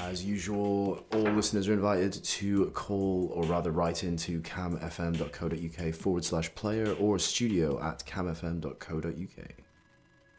As usual, all listeners are invited to call, or rather write into camfm.co.uk /player or studio@camfm.co.uk.